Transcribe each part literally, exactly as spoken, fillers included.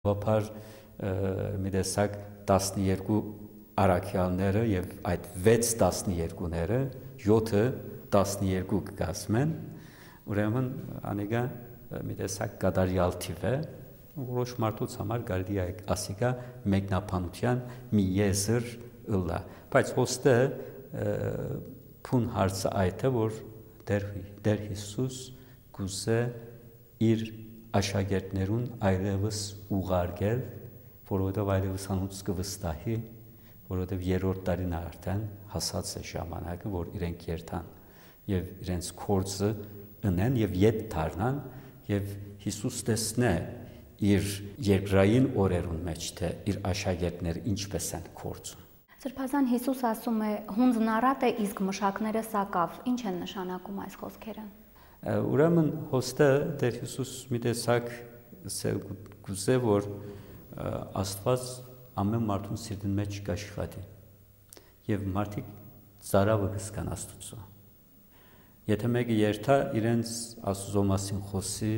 Բապար մի տեսակ տասնյերկու առաքյալները եւ այդ վեց տասնյերկուները յոթը տասնյերկու կգազմեն, ուրեմն անիկա մի տեսակ կատարյալ թիվ է, որոշ մարդուց համար կարելի է ասիկա մեկնաբանության մի եզր ըլլա, բայց ոստը փուն հարցը այդ է, որ Տեր Հիսուս գուզե իր աշակերտներուն այլևս ուղարկել, որովհետև այլևս անոնց կվստահի, որովհետև երրորդ տարին արդեն հասած է ժամանակը, որ իրենք երթան եւ իրենց կորձը ընեն եւ ետ դառնան եւ Հիսուս տեսնե իր երկրային օրերուն մեջ թե իր աշակերտները ինչպես են կորձում։ Սրբազան Հիսուս ասում է հունձնարատ է, իսկ մշակները սակավ։ Ինչ են նշանակում այս խոսքերը։ Ուրեմն հոստը Տեր Հիսուս մի տեսակ գուզե, որ Աստված ամեն մարդուն սիրտին մեջ կաշխատի եւ մարդիկ ծարավը կսկան Աստծո։ Եթե մեկը երթա իրենց Աստծո մասին խոսի,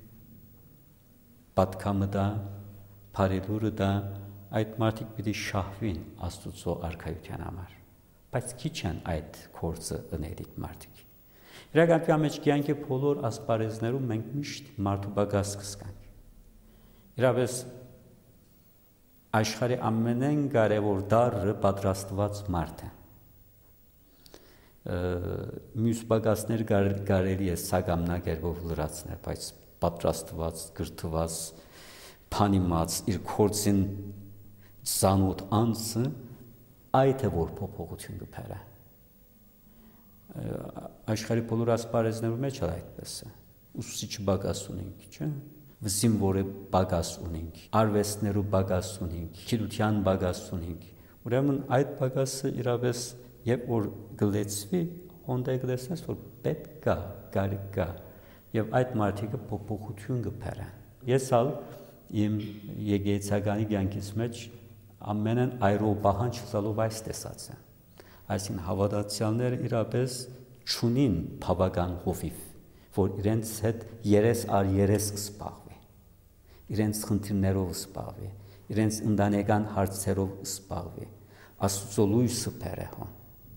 պատկամը դա, բարելուրը դա, այդ մարդիկ պիտի շահվին Աստծո արքայության համար, բայց քիչ են այդ կորձը ընելիք մարդիկ։ Իրականության մեջ կյանքի բոլոր ասպարեզներում մենք միշտ մարդու բագաս կսկանք։ Իրապես աշխարհի ամենեն կարևոր դառը պատրաստված մարդ է։ Մյուս բագասներ կարելի է սագամնակերպով լրացնել, բայց պատրաստված, գրթված, փանիմաց իր կորձին ծանոթ անձը այդ է, որ փոփոխություն կփերը։ Աշխարհի բոլոր ասպարեզներում մեջ այդպես է։ Ուսուցիչ բագաս ունենք, չէ՞։ Զինվորը բագաս ունենք, արվեստներու բագաս ունենք, գիտության բագաս ունենք։ Ուրեմն այդ բագասը իրապես երբ որ գլեցվի, հոնդե գլեցնես, որ պետք կա, կարիք կա, եւ այդ մարդիկը փոփոխություն կփերեն։ Ես ալ իմ եկեղեցականի կյանքից մեջ ամենն այրո պահանջ ցալով այս տեսած եմ։ Այսինքն հավատացյալները իրապես չունին բավական հովիվ, որ իրենց հետ երես առ երես սպաղվի, իրենց խնդիրներով սպաղվի, իրենց ընտանեկան հարցերով սպաղվի, Աստծո լույսը բերեհոն։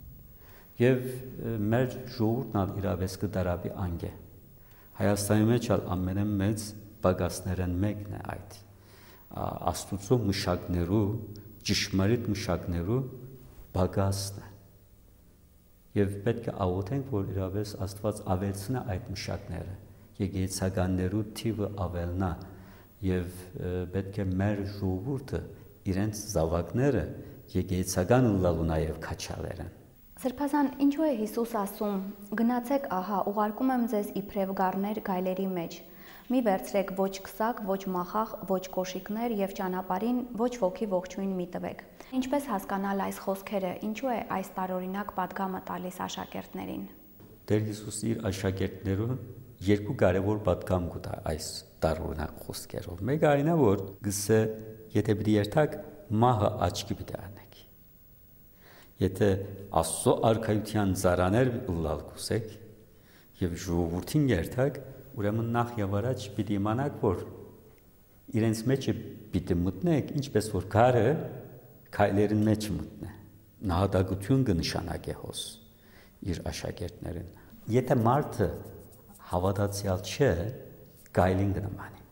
Եվ մեր ժողովուրդն իրապես կդարաբի անգե։ Հայաստանի մեջ ամենամեծ բագասներն մեկն է այդ։ Աստծո մշակներու, ճշմարիտ մշակներու բագասն է։ Եվ պետք է աղոթենք, որ իրապես Աստված ավելցնա այդ մշակները, եկեղեցականներու թիվը ավելնա, եւ պետք է մեր ժողովուրդը իրենց զավակները եկեղեցական լալու նաեւ քաչալերեն։ Սրբազան, ինչու է Հիսուս ասում. գնացեք, ահա, ուղարկում եմ ձեզ իբրև գառներ գայլերի մեջ։ Մի վերցրեք ոչ քսակ, ոչ մախախ, ոչ կոշիկներ եւ ճանապարհին ոչ ոգի ողջույն մի տվեք։ Ինչպես հասկանալ այս խոսքերը, ինչու է այս տարօրինակ պատգամը տալիս աշակերտներին։ Տեր Հիսուս իր աշակերտներուն երկու կարևոր պատգամ կտա այս տարօրինակ խոսքերով։ Մեկը այն է, որ գսե եթե պիտի երթակ մահը աչքի պիտի անեք։ Եթե Աստծո արքայության ծառաներ լալ կուսեք եւ ժողովրդին երթակ, ուրեմն նախ եւ առաջ պիտի իմանաք, որ իրենց մեջ պիտի մտնեք, ինչպես որ քարը քայլերին մեջ մտնե։ Նահատակություն կնշանակե հոս իր աշակերտներին։ Եթե մարդը հավատացյալ չէ, գայլին կնմանի։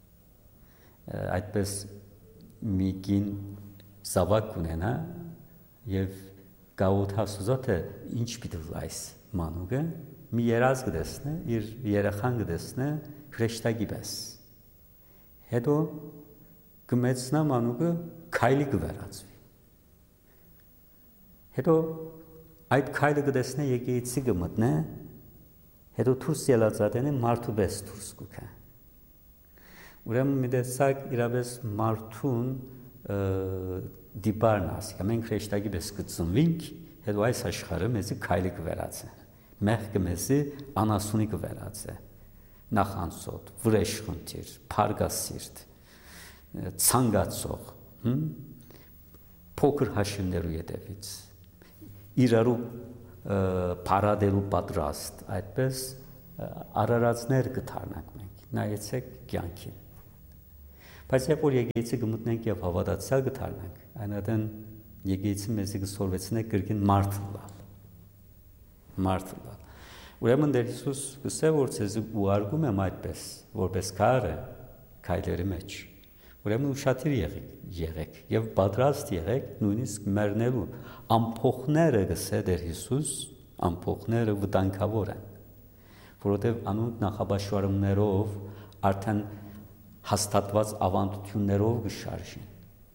Այդպես մի կին զավակ ունենա եւ գաղութա սուզոթը ինչ պիտի այս մանուկը մի երազ կդեսնե, իր երեխան կդեսնե հրեշտակի պես։ Հետո կմեցնա մանուկը քայլի կվերածվի։ Հետո այդ քայլը կդեսնե եկեղեցի կմտնե, հետո դուրս ելածատենը մարդու պես դուրս կուքա։ Ուրեմն մի տեսակ իրապես մարդուն դիպարն ասիկա, մենք հրեշտակի պես կծնվինք, հետո այս աշխարհը մեզի քայլի կվերածե։ Մեղքը մեզի անասունի կվերածե, նախանցոտ, վրեժխնդիր, փարգասիրտ, ցանկացող, փոքր հաշիվներու ետևից, իրարու փարադելու պատրաստ, այդպես արարածներ կդառնանք մենք, նայեցեք կյանքին։ Բայց երբ որ եկեղեցի գմտնենք եւ հավատացյալ գտարնենք, այնադեն եկեղեցի մեզ կսորվեցնե կրկին մարդ լալ։ Մարդ լալ։ Ուրեմն Տեր Հիսուս գսե որ ցեզ ուղարկում եմ այդպես, որպես քարը քայլերի մեջ։ Ուրեմն ուշադիր եղեք, եղեք եւ պատրաստ եղեք նույնիսկ մեռնելու ամփոխները գսե Տեր Հիսուս, ամփոխները վտանգավոր են, որովհետեւ անոնք նախաբաշխարումներով արդեն հաստատված ավանդություններով կշարժին։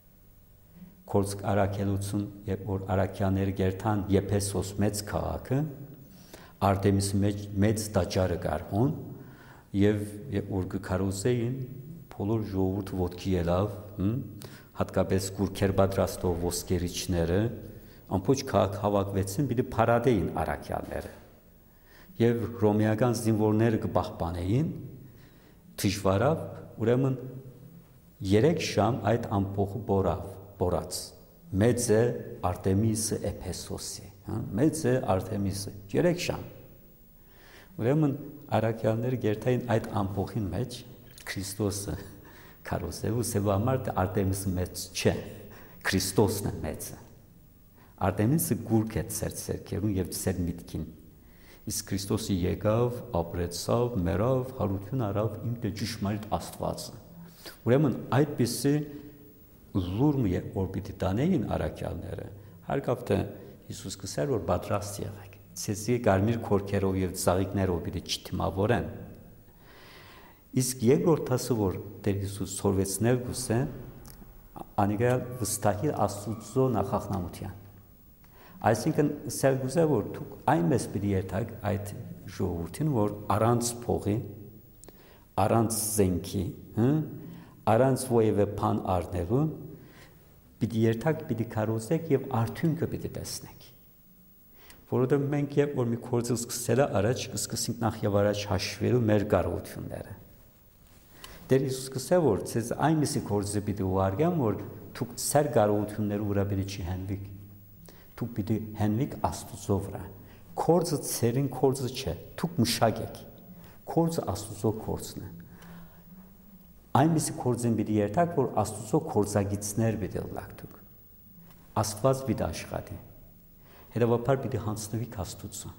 Կորցք արաքելություն, երբ որ արաքյաները գերտան Եփեսոս մեծ քաղաքը, Արտեմիսի մեջ մեծ տաճարը կար հոն եւ երբ որ կքարոզեին բոլոր ժողովուրդը ոտքի ելավ, հատկապես գուրքեր պատրաստող ոսկերիչները, ամբողջ քաղաք հավաքվեցին, պիտի փարադեին արաքյանները։ Եվ ռոմեական զինվորները կպահպանեին դժվարավ, ուրեմն երեք շամ այդ ամփոխը բորավ, բորած։ Մեծ է Արտեմիսը Էփեսոսի, մեծ է Արտեմիսը, երեք շամ։ Ուրեմն արաքյանները գերտային այդ ամփոխին մեջ Քրիստոսը քարոզելու սեու համար թե Արտեմիսը մեծ չէ, Քրիստոսն է մեծը։ Արտեմիսը գուրք է ծեր ծերքերուն եւ ծեր միտքին։ Իսկ Քրիստոսը եկավ, ապրեցավ, մեռավ, հարություն արավ իմ դե ճշմարիտ Աստվածը։ Ուրեմն այդպիսի լուրմը երբ որ պիտի տանեին արաքյալները, հարկավ թե Հիսուս կսեր որ պատրաստ եղեք, ցեզի կարմիր քորքերով եւ ծաղիկներով պիտի չթիմավորեն։ Իսկ երկրորդ ասը որ Տեր Հիսուս սորվեցնել գուսե, անիկալ վստահի Աստծո նախախնամության։ Այսինքն սեր գուսե որ դուք այնպես պիտի երթաք այդ ժողովրդին, որ առանց փողի, առանց զենքի, առանց ովևէ բան առնելու պիտի երթաք, պիտի քարոզեք եւ արդյունքը պիտի տեսնեք։ Որովհետեւ մենք երբ որ մի գործը սկսելա առաջ կսկսենք նախ եւ առաջ հաշվելու մեր կարողությունները։ Տեր Հիսուս կսե որ ցեզ այնպիսի գործը պիտի ուղարկեմ, որ դուք ծեր կարողությունները ուրա պիտի չհենվիկ։ Դուք պիտի հենվիկ Աստծո վրա։ Գործը ծերին գործը չէ, դուք մշակեք։ Գործը Աստծո գործն է։ Այնպիսի գործին պիտի երթաք, որ Աստծո գործագիծներ պիտի լակ դուք։ Աստված պիտի աշխատի։ Հետևաբար պիտի հանձնվիք Աստծո։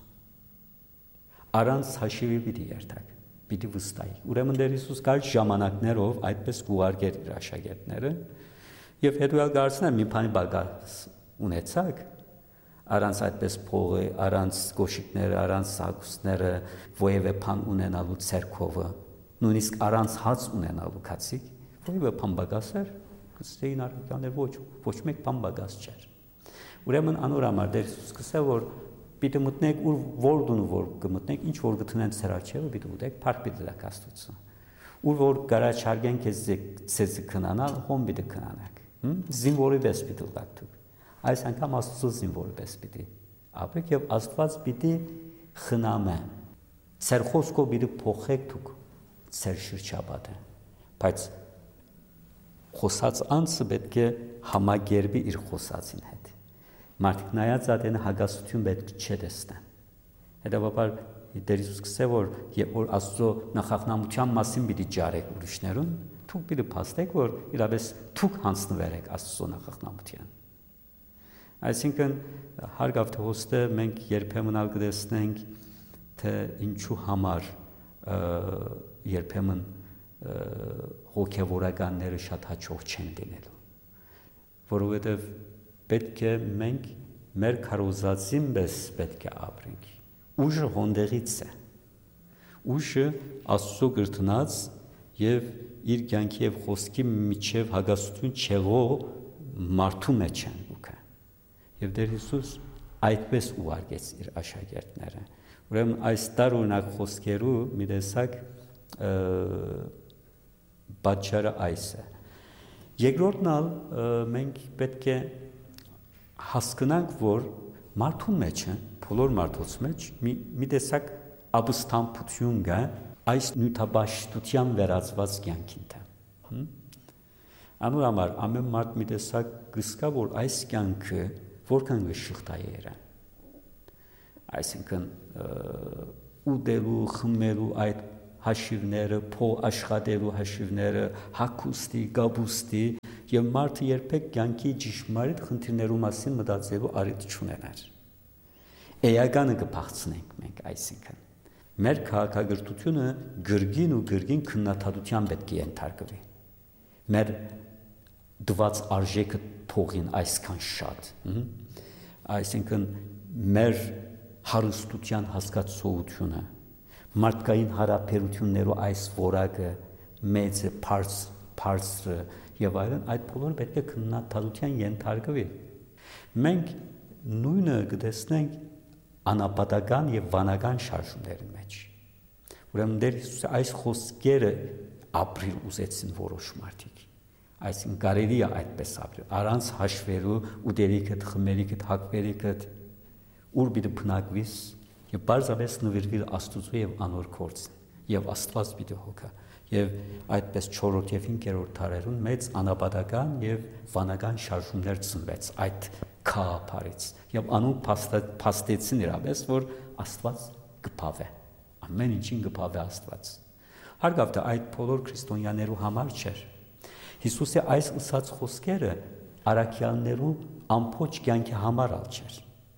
Առանց հաշիվի պիտի երթաք, պիտի վստահիք։ Ուրեմն Տեր Հիսուս կար ժամանակներով այդպես կուղարկեր իր աշակերտները եւ հետո ալ գարցնել մի բանի բագաս ունեցակ առանց այդպես փողը, առանց կոշիկները, առանց սակուսները, ովևէ բան ունենալու ցերկովը, նույնիսկ առանց հաց ունենալու քացիկ, ովևէ բան բագասեր, կստեին արքաներ ոչ, ոչ մեկ բան բագաս չէր։ Ուրեմն անոր համար Տեր Հիսուս կսե որ պիտի մտնեք ուր որ դուն որ կմտնեք, ինչ որ գտնեն ցերաչերը պիտի ուտեք, փառք պիտի դաք Աստծո։ Ուր որ գարաչարգեն քեզ ցեզ կնանալ, հոմ պիտի կնանաք։ Զինվորի պես պիտի դաք դուք։ Այս անգամ Աստծո զինվորի պես պիտի ապրեք եւ Աստված պիտի խնամե։ Ցեր խոսքով պիտի փոխեք դուք ցեր շրջապատը։ Բայց խոսած անձը պետք է համագերբի իր խոսածին հետ։ Մարդիկ նայած ադեն հագասություն պետք չէ տեսնեն։ Հետևաբար Տեր Հիսուս կսե որ երբ որ Աստծո նախախնամության մասին պիտի ջարեք ուրիշներուն, դուք պիտի փաստեք որ իրապես դուք հանձնվեք Աստծո նախախնամության։ Այսինքն հարգավ թե հոստը մենք երբեմն ալ կտեսնենք թե ինչու համար երբեմն հոգևորականները շատ հաջող չեն լինելու, որովհետև պետք է մենք մեր քարոզածին պես պետք է ապրենք։ Ուժը հոնդերից է, ուժը Աստծո գրտնած եւ իր կյանքի եւ խոսքի միջև հագասություն չեղող մարդու մեջ են ուքը։ Եվ Տեր Հիսուս այդպես ուղարկեց իր աշակերտները։ Ուրեմն այս տարօրինակ խոսքերու մի տեսակ պատճառը այս է։ Երկրորդն ալ մենք պետք է հասկանանք, որ մարդու մեջ է, բոլոր մարդոց մեջ մի, մի տեսակ ապստամբություն կա այս նյութաբաշխության վերածված կյանքին թե։ Անոր համար ամեն մարդ մի տեսակ կսկա, որ այս կյանքը որքան գշղթայեր է։ Այսինքն ուտելու, խմելու այդ հաշիվները, փո աշխատելու հաշիվները, հագուստի, գաբուստի եւ մարդը երբեք կյանքի ճշմարիտ խնդիրներու մասին մտածելու առիթ չունենար։ Էականը կփախցնենք մենք, այսինքն մեր քաղաքագրությունը գրգին ու գրգին քննադատության պետք է ենթարկվի։ Մեր դված արժեքը փողին այսքան շատ, այսինքն մեր հարստության հասկացողությունը, մարդկային հարաբերություններու այս որակը մեծը, բարձրը եւ այլն, այդ բոլորը պետք է քննադատության ենթարկվի։ Մենք նույնը կտեսնենք անապատական եւ վանական շարժումների մեջ։ Ուրեմն դեր Հիսուսը այս խոսքերը ապրիլ ուզեցին որոշ մարդիկ։ Այսինքն կարելի է այդպես ապրել, առանց հաշվելու ուտելիքդ, խմելիքդ, հագվելիքդ, ուր պիտի բնակվիս եւ բարձրապես նվիրվել Աստծո եւ անոր գործին եւ Աստված պիտի հոգա։ Եւ այդպես չորրորդ եւ հինգերորդ դարերուն մեծ անապատական եւ վանական շարժումներ ծնվեց այդ քահապարից եւ անուն փաստեցին իրապես որ Աստված կփավե ամեն ինչին կփավե Աստված հարգավ դա այդ բոլոր քրիստոնյաներու համար չէր Հիսուսի այս ըսած խոսքերը արաքյաններու ամբողջ կյանքի համար ալ չէր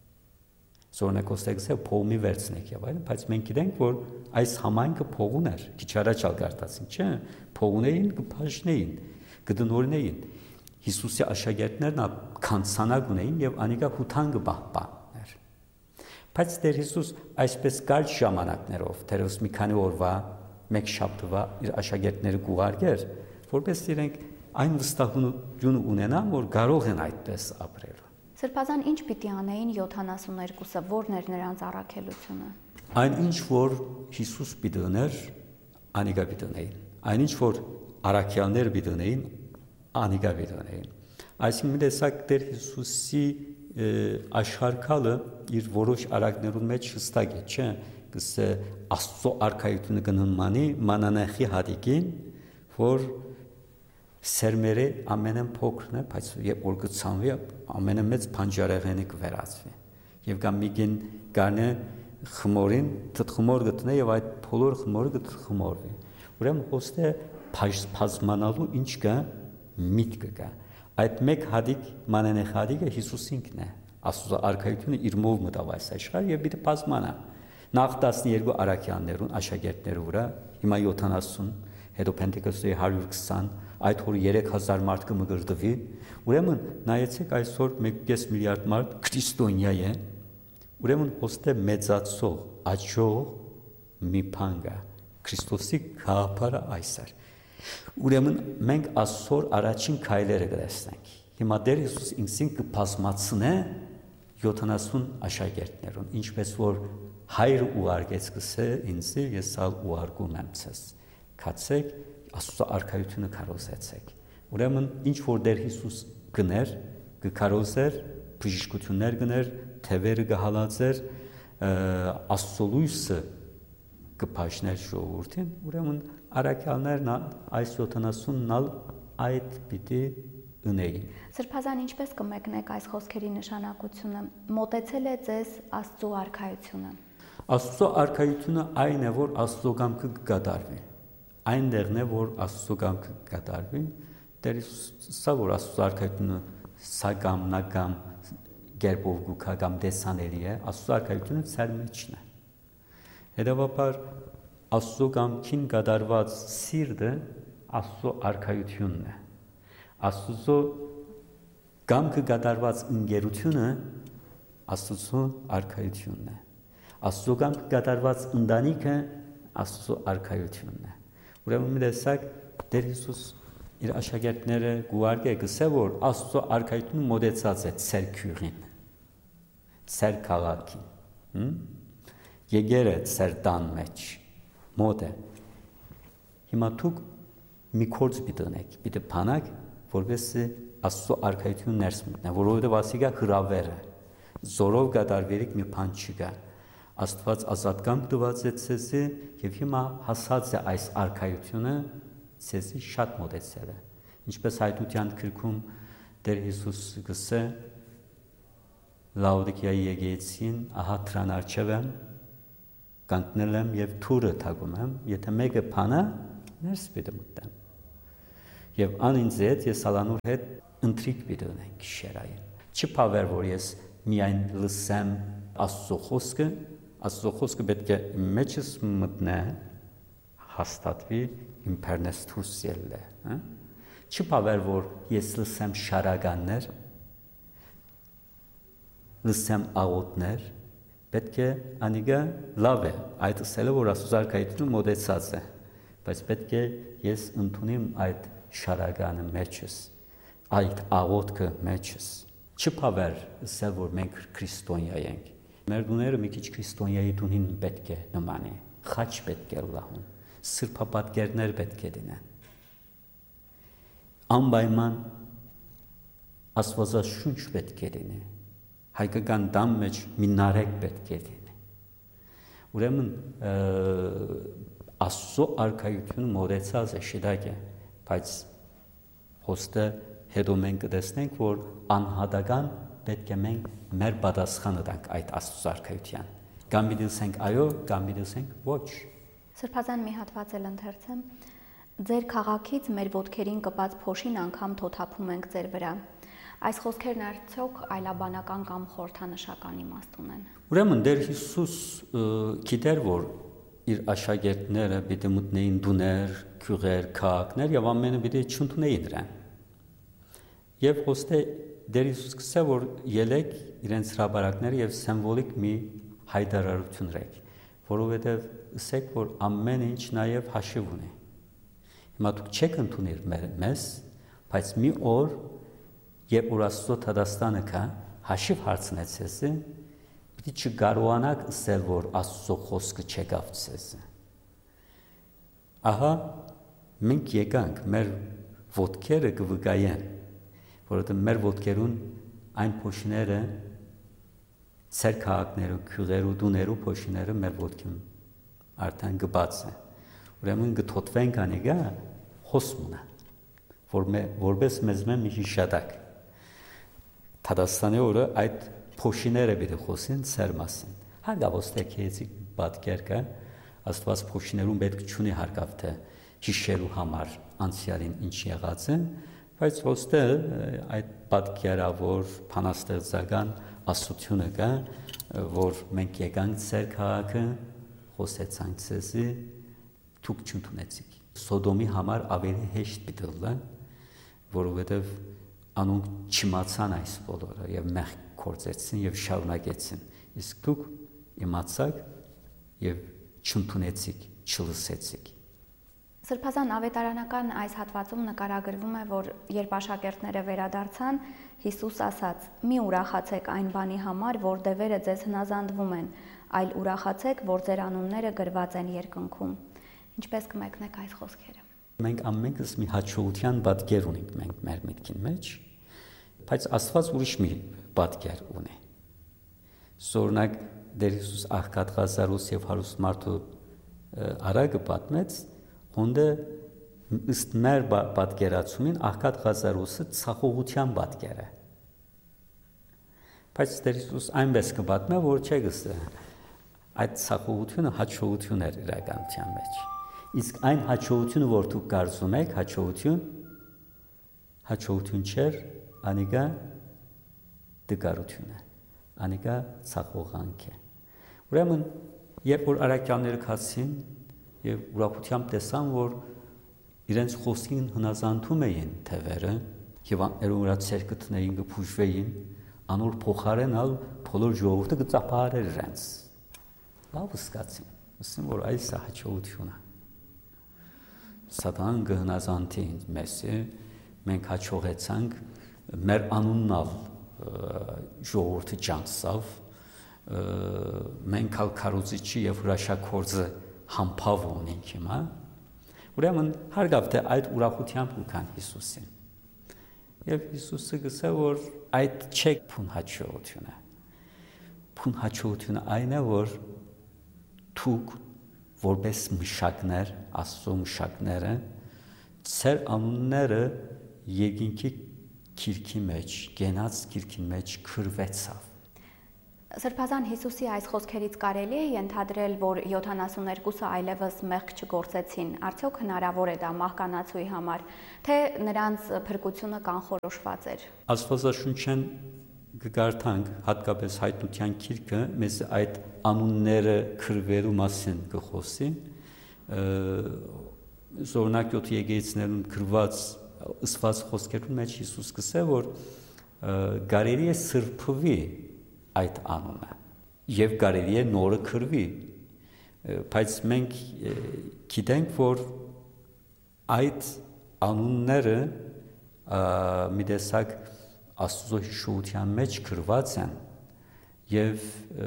Զորնակոստեքսը փողմի վերցնեք եւ այլն բայց մենք գիտենք որ այս համայնքը փողուն էր քիչ առաջ ալ գարտացին չէ փողունեին կփաշնեին կդնորնեին Հիսուսի աշակերտներն քանցանակ ունեին եւ անիկա հութան կպահպաններ։ Բայց Տեր Հիսուս այսպես կարճ ժամանակներով, թերևս մի քանի օրվա, մեկ շաբթվա իր աշակերտները կուղարկեր, որպես իրենք այն վստահությունը ունենան, որ կարող են այդպես ապրել։ Սրբազան ինչ պիտի անեին յոթանասուններկուսը, որն էր նրանց առաքելությունը։ Այն ինչ որ Հիսուս պիտի ուներ, անիկա պիտի ունեին։ Այն ինչ որ առաքյալները պիտի ունեին, անիկա պիտի ունեին։ Այսինքն մի տեսակ Տեր Հիսուսի աշխարհակալը իր որոշ արակներուն մեջ հստակ է, չէ՞, կսե Աստծո արքայությունը կնմանի մանանեխի հատիկին, որ սերմերը ամենն փոքրն է, բայց երբ որ կցանվի ամենամեծ փանջարեղենը կվերածվի։ Եվ կամ միգին գարնե խմորին թթխմոր գտնե եւ այդ բոլոր խմորը կթխմորվի։ Ուրեմն ոստե բազմանալու ինչ կա միտքը կա։ Այդ մեկ հատիկ մանանեխ հատիկը Հիսուս ինքն է։ Աստծո արքայությունը իր մով մտավ այս աշխարհ եւ պիտի բազմանա։ Նախ տասներկու արաքյաններուն աշակերտներու վրա, հիմա յոթանասուն, հետո Պենտեկոստի հարյուր քսան, այդ օրը երեք հազար մարդ կմգրդվի։ Ուրեմն նայեցեք այսօր մեկ կես միլիարդ մարդ քրիստոնյա է։ Ուրեմն ոստե մեծացող, աճող մի բան կա։ Քրիստոսի գաղափարը այս է։ Ուրեմն մենք այսօր առաջին քայլերը կտեսնենք։ Հիմա Տեր Հիսուս ինքսին կբազմացնե յոթանասուն աշակերտներուն, ինչպես որ հայրը ուղարկեց կսե ինձի ես ալ ուղարկում եմ ցես։ Քացեք Աստծո արքայությունը կարոզեցեք։ Ուրեմն ինչ որ Տեր Հիսուս գներ, կկարոզեր, բժշկություններ գներ, թևերը կհալածեր, Աստծո լույսը կփաշներ ժողովրդին, ուրեմն արաքյալներն այս յոթանասունն ալ այդ պիտի ունեին։ Սրբազան ինչպես կմեկնեք այս խոսքերի նշանակությունը, մոտեցել է ձեզ Աստծո արքայությունը։ Աստծո արքայությունը այն է, որ Աստծո կամքը կկատարվի։ Այնտեղն է, որ Աստծո կամքը կկատարվի, Տեր Հիսուսը որ Աստծո արքայությունը սակամ նակամ գերբով գուքագամ դեսաների է, Աստծո արքայությունը ցեր մեջն է։ Հետևաբար Աստծո կամքին կատարված սիրտը Աստծո արքայությունն է։ Աստծո կամքը կատարված ընկերությունը Աստծո արքայությունն է։ Աստծո կամքը կատարված ընտանիքը Աստծո արքայությունն է։ Ուրեմն մի տեսակ Տեր Հիսուս իր աշակերտները գուարգե գսե որ Աստծո արքայությունը մոդեցած է ցեր քյուրին, ցեր քաղաքին, եկերը ցեր տան մեջ, մոտ է։ Հիմա դուք մի կորձ պիտենեք, պիտե փանակ, որովհետեւ Աստծո արքայությունը ներս մտնի, որովհետեւ ասիկա հրավեր է, զորով կատարվելիք մի բան չկա։ Աստված ազատկամ տված է ցեզի եւ հիմա հասած է այս արքայությունը ցեզի շատ մոտեցել է։ Ինչպես հայտության գրքում Տեր Հիսուս գսե Լաուդիկիայի եկեղեցին ահա դրան արջև եմ կանգնել եմ եւ թուրը թագում եմ, եթե մեկը փանա, ներս պիտի մտնեմ։ Եվ անինձ հետ ես Ալանուր հետ ընթրիք պիտի ունենք գիշերային։ Չփավեր որ ես միայն լսեմ Աստծո խոսքը, Աստծո խոսքը պետք է իմ մեջս մտնե, հաստատվի, իմ բեռնես դուրս ելնե, հա։ Չփավեր որ ես լսեմ շարականներ, լսեմ աղոթներ, պետք է անիգա լավ է, այդ ասելը որ Աստծո զարգայությունը մոդեցած է, բայց պետք է ես ընդունեմ այդ շարականը մեջս, այդ աղոթքը մեջս։ Չփավեր ասել որ մենք քրիստոնյա ենք։ Մեր դուները մի քիչ քրիստոնյայի դունին պետք է նմանի, խաչ պետք է լահուն, սրբապատկերներ պետք է դինեն։ Անպայման Աստվածաշունչ պետք է լինի, հայկական տան մեջ մի նարեկ պետք է լինի։ Ուրեմն Աստծո արքայությունը մոդեցած է, շիդակ է, բայց հոստը հետո մենք կտեսնենք, որ անհատական պետք է մենք մեր պատասխանը տանք այդ Աստծո արքայության։ Կամ դիտենք այո, կամ դիտենք ոչ։ Սրբազան մի հատված էլ ընթերցեմ։ Ձեր քաղաքից մեր ոտքերին կպած փոշին անգամ թոթափում ենք ձեր վրա։ Այս խոսքերն արդյոք այլաբանական կամ խորհրդանշական իմաստ ունեն։ Ուրեմն Տեր Հիսուս գիտեր, որ իր աշակերտները պիտի մտնեին դուներ, քյուղեր, քաղաքներ եւ ամենը պիտի չընդունեին նրան։ Եվ ոստե Տեր Հիսուս գսե որ ելեք իրենց հրաբարակները եւ սիմվոլիկ մի հայտարարություն ռեք, որովհետեւ ասեք որ ամեն ինչ նաեւ հաշիվ ունի։ Հիմա դուք չեք ընդունել մեզ, բայց մի օր երբ որ Աստծո Թադաստանը կա, հաշիվ հարցնեց ես, պիտի չկարողանաք ասել, որ Աստծո խոսքը չեկավ ցեզ։ Ահա մենք եկանք մեր ոտքերը կվկայեն, որովհետև մեր ոտքերուն այն փոշիները, ծեր քաղաքները, քյուղերը, դուները փոշիները մեր ոտքին արդեն գբած են։ Ուրեմն գթոթվենք անիգա խոսմունը, որ մե որպես մեզ մե մի հիշադակ։ Թադաստանի օրը այդ փոշիները պիտի խոսեն ծեր մասին։ Հարգավոստեքեցի պատկեր կա, Աստված փոշիներուն պետք չունի հարգավ թե հիշելու համար անցյալին ինչ եղած է, բայց ոստե այդ պատկերավոր փանաստեղծական ասությունը կա, որ մենք եկանք ծեր քաղաքը, խոսեցանք ցեզի, դուք չընդունեցիք։ Սոդոմի համար ավելի հեշտ պիտի լա, որովհետև անոնք չիմացան այս բոլորը եւ մեղք կործեցին եւ շարունակեցին, իսկ դուք իմացաք եւ չընդունեցիք, չլսեցիք։ Սրբազան ավետարանական այս հատվածում նկարագրվում է, որ երբ աշակերտները վերադարձան, Հիսուս ասաց. «Մի ուրախացեք այն բանի համար, որ դևերը ձեզ հնազանդվում են, այլ ուրախացեք, որ ձեր անունները գրված են երկնքում»։ Ինչպես կմեկնեք այս խոսքերը։ Մենք ամենքս մի հաջողության պատկեր ունենք մենք մեր միտքին մեջ, բայց Աստված ուրիշ մի պատկեր ունի։ Սորնակ Տեր Հիսուս աղքատ Ղազարոս եւ հարուստ մարդու արագը պատմեց, հոնդը ըստ մեր պատկերացումին աղքատ Ղազարոսը ցախողության պատկեր է։ Բայց Տեր Հիսուս այնպես կպատմե, որ չէ գսե այդ ցախողությունը հաջողություն էր իրականության մեջ։ Իսկ այն հաջողությունը, որ դուք կարծում եք, հաջողություն, հաջողություն չէր, անիկա դգարություն է, անիկա ցախողանք է։ Ուրեմն, երբ որ արաքյանները քացին եւ ուրախությամբ տեսան, որ իրենց խոսքին հնազանդում էին թևերը եւ աներուրա ցերկտներին կփուժվեին, անոր փոխարենալ բոլոր ժողովուրդը կծափարեր իրենց։ Լավ սկացին, ասում որ այս է հաջողությունը։ Սատան կհնազանդի մեզ, մենք հաջողեցանք, մեր անուննալ ժողովուրդը ջանցավ, մենք ալ քարոզիչի եւ հրաշագործը համբավ ունենք հիմա։ Ուրեմն հարգավ թե այդ ուրախությամբ ուքան Հիսուսին։ Եվ Հիսուսը գսե որ այդ չէ փուն հաջողությունը։ Փուն հաջողությունը այն է, որ դուք որպես մշակներ, Աստծո մշակները, ծեր անունները երկինքի քիրքի մեջ, գենաց քիրքի մեջ քրվեցավ։ Սրբազան Հիսուսի այս խոսքերից կարելի է ենթադրել, որ յոթանասուններկուսը այլևս մեղք չգործեցին, արդյոք հնարավոր է դա մահկանացուի համար, թե նրանց փրկությունը կանխորոշված էր։ Աստվածաշունչեն կգարթանք հատկապես հայտնության գիրքը մեզ այդ անունները քրվելու մասին կխոսի, Զորնակ յոթ եկեղեցիներում քրված ըսված խոսքերում մեջ Հիսուս կսե, որ կարելի է սրբվի այդ անունը եւ կարելի է նորը քրվի, բայց մենք գիտենք, որ այդ անունները մի տեսակ Աստծո հիշողության մեջ քրված են եւ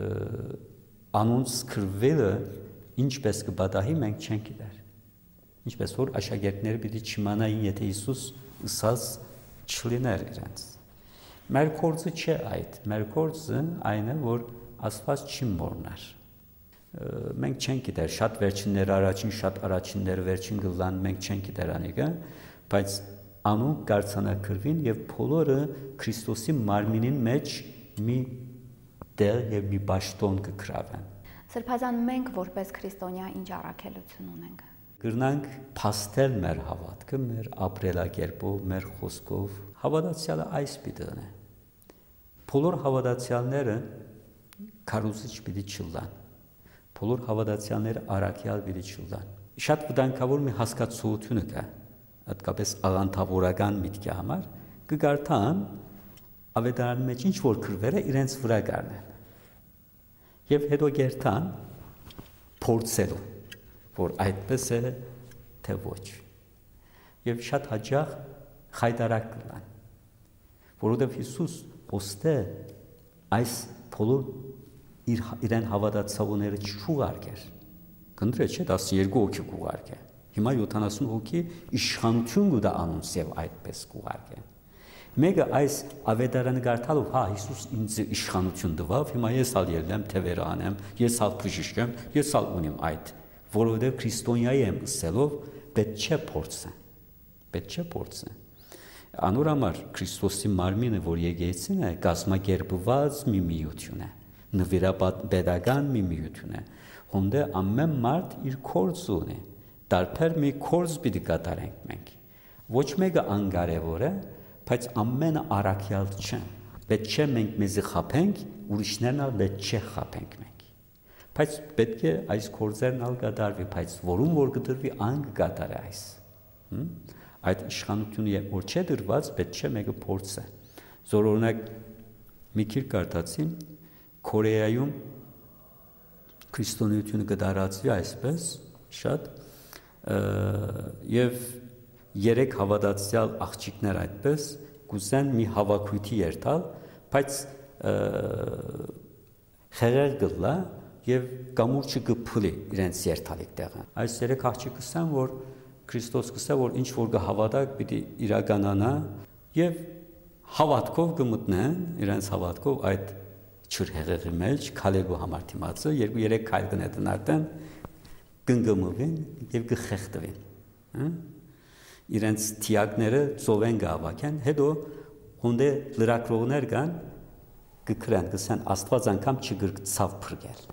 անունց քրվելը ինչպես կբադահի մենք չենք գիտեր, ինչպես որ աշակերտները պիտի չիմանային, եթե Հիսուս ըսած չլիներ իրենց։ Մեր գործը չէ այդ, մեր գործը այն է, որ Աստված չի մոռնար։ Մենք չենք գիտեր, շատ վերջիններ առաջին, շատ առաջիններ վերջին գլան, մենք չենք գիտեր անիկը, բայց անուն կարձանակրվին եւ բոլորը Քրիստոսի մարմինին մեջ մի տեղ եւ մի բաշտոն կգրավեն։ Սրբազան մենք որպես քրիստոնյա ինչ առաքելություն ունենք։ Կրնանք փաստել մեր հավատքը, մեր ապրելակերպով, մեր խոսքով։ Հավատացյալը այս պիտի է։ Բոլոր հավատացյալները քարոզիչ պիտի չլան։ Բոլոր հավատացյալները առաքյալ պիտի չլան։ Շատ վտանգավոր մի հասկացություն կա, հատկապես աղանդավորական միտքի համար, կգարթան ավետարանի մեջ ինչ որ քրվերը իրենց վրա կառնեն։ Եվ հետո գերտան փորձելու, որ այդպես է թե ոչ։ Եվ շատ հաճախ խայտարակ կլան, որովհետև Հիսուս ոստե այս բոլոր իր իրեն հավատացողները չուղարկեր։ Կնդրե չէ տասներկու հոգի կուղարկե։ Հիմա յոթանասուն հոգի իշխանություն կուտա անոնց եւ այդպես կուղարկե։ Մեկը այս ավետարանը գարտալով, հա, Հիսուս ինձ իշխանություն տվավ, հիմա ես ալ ելնեմ թևերը անեմ, ես ալ բժիշկեմ, ես ալ ունիմ այդ, որովհետև քրիստոնյայի եմ ըսելով, պետք չէ փորձը, պետք չէ փորձը։ Անոր համար Քրիստոսի մարմինը, որ եկեղեցին է, կազմակերպված մի միություն է, նվիրապետական մի միություն է, հոնդե ամեն մարդ իր կորձ ունի, տարբեր մի կորձ պիտի կատարենք մենք, ոչ մեկը անկարևոր է, բայց ամենը առաքյալ չեն, պետք չէ մենք մեզի խաբենք, ուրիշներն ալ պետք չէ խաբենք մենք, բայց պետք է այս կորձերն ալ կատարվի, բայց որում որ կդրվի ան կկատարի այս, այդ իշխանությունը որ չէ դրված, պետք չէ մեկը փորձը։ Զոր օրինակ մի քիչ կարդացի, Կորեայում քրիստոնեությունը կդարածվի այսպես շատ եւ երեք հավատացյալ աղջիկներ այդպես կուզեն մի հավաքույթի երթալ, բայց խեղեր գլա եւ կամուրջը կփլի իրենց երթալիք տեղը։ Այս երեք աղջիկը ասան, որ Քրիստոս կսա, որ ինչ որ կհավատակ պիտի իրականանա եւ հավատքով կմտնեն, իրենց հավատքով այդ չրհեղեղի մեջ քալելու համար թիմացը, երկու երեք քայլ կնետնարտեն, կնգմվին եւ կխեղդվին։ Իրենց թիակները ծովեն գավակեն, հետո հոնդե լրակրողներ կան կգրան, կսան Աստված անգամ չգրկցավ փրկել։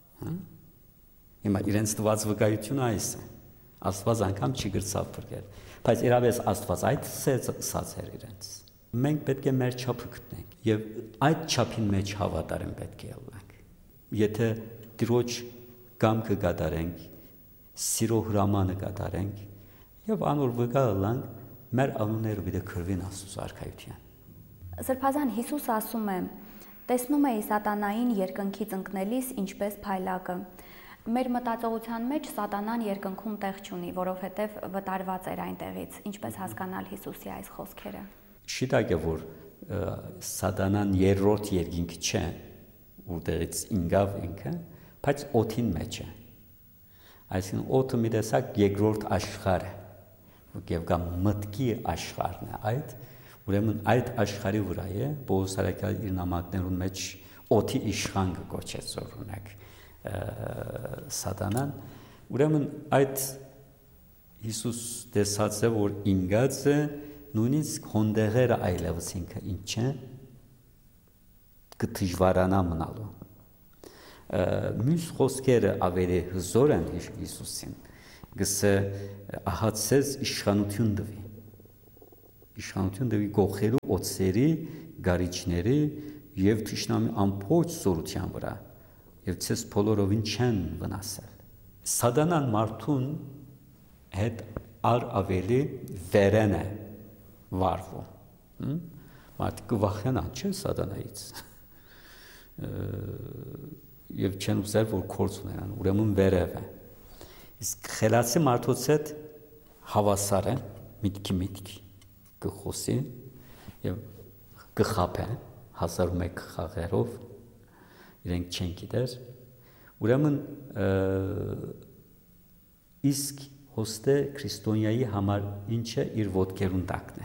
Հիմա իրենց տված վկայությունը այս է։ Աստված անգամ չգրկցավ փրկել, բայց իրավես Աստված այդ ասած էր իրենց։ Մենք պետք է մեր չափը գտնենք եւ այդ չափին մեջ հավատարիմ պետք է ելնենք։ Եթե Տիրոջ կամքը կատարենք, սիրո հրամանը կատարենք եւ անոր վկա ըլանք, մեր անունները պիտի քրվին Աստծո արքայության։ Սրբազան Հիսուս ասում է. տեսնում էի սատանային երկնքից ընկնելիս ինչպես փայլակը։ Մեր մտածողության մեջ սատանան երկնքում տեղ չունի, որովհետև վտարված էր այնտեղից, ինչպես հասկանալ Հիսուսի այս խոսքերը։ Շիտակ է, որ սատանան երրորդ երկինք չէ, որտեղից ինգավ ինքը, բայց օդին մեջ է։ Այսինքն օդը մի տեսակ երկրորդ աշխարհ է, եւ կա մտքի աշխարհն է այդ, ուրեմն այդ աշխարհի վրա է Պողոս Արաքյալը իր նամակներուն մեջ օդի իշխան կոչեց օրինակ սատանան, ուրեմն այդ Հիսուս տեսած է, որ ինգած է նույնիսկ հոնդեղերը այլևս ինքը ինչ է կդժվարանա մնալու Մյուս խոսքերը ավելի հզոր են Հիսուսին, գսե ահա ցեզ իշխանություն դվի, իշխանություն դվի գողելու օծերի, գարիչների եւ թշնամի ամբողջ զորության վրա, եւ ցեզ բոլորովին չեն վնասել։ Սատանան մարդուն հետ ար ավելի վերեն է վարվում։ Մարդը կվախենան, չէ՞ սատանայից։ Եվ չեն ուզել, որ կորց ունենան, ուրեմն վերև է։ Իսկ խելացի մարդոց հետ հավասար է, միտքի միտքի կխոսի եւ կխապե հազար ու մեկ խաղերով, իրենք չեն գիտեր, ուրեմն իսկ հոստե քրիստոնյայի համար ինչը իր ոտքերուն տակն է,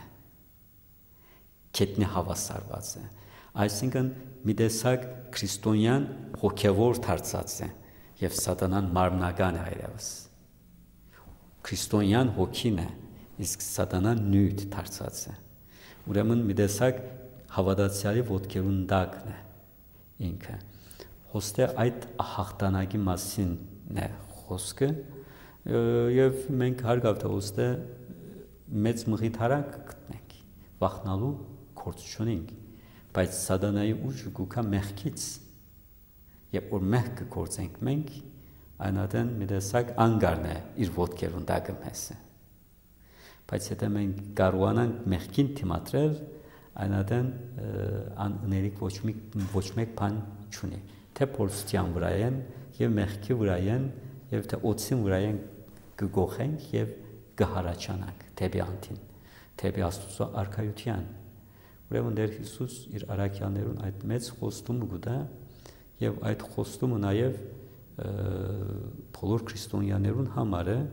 կետնի հավասարված է, այսինքն մի տեսակ քրիստոնյան հոգևոր դարձած է եւ սատանան մարմնական է այլևս, քրիստոնյան հոգին է, իսկ սատանան նյութ դարձած է, ուրեմն մի տեսակ հավատացյալի ոտքերուն տակն է ինքը, հոստե այդ հաղթանակի մասին է խոսքը եւ մենք հարգավ թե ոստե մեծ մղիթարակ գտնենք վախնալու գործ չունենք բայց սատանայի ուժը գուքա մեղքից եւ որ մեղքը գործենք մենք այնադեն մի տեսակ անգարն է իր ոտքերուն դակը մեսը բայց եթե մենք կարողանանք մեղքին դիմադրել այնադեն աներիկ ոչ մի ոչ մեկ բան չունի թե փորձության վրա են եւ մեղքի վրա են եւ թե օծին վրա են կգողենք եւ կհարաճանանք թեպի անտին թեպի Աստծո արքայության ուրեմն Տեր Հիսուս իր արաքյաներուն այդ մեծ խոստումը գտա եւ այդ խոստումը նաեւ բոլոր քրիստոնյաներուն համար է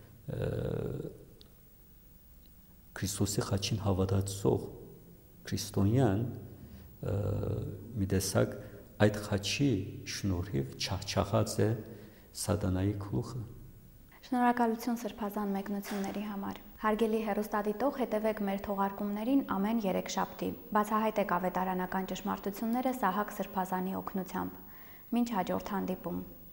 Քրիստոսի խաչին հավատացող քրիստոնյան մի տեսակ այդ խաչի շնորհիվ չաղչաղած է սատանայի գլուխը Շնորհակալություն սրբազան մեկնությունների համար։ Հարգելի հեռուստադիտող, հետևեք մեր թողարկումներին ամեն երեքշաբթի։ Բացահայտեք ավետարանական ճշմարտությունները Սահակ Սրբազանի օգնությամբ։ Մինչ հաջորդ հանդիպում։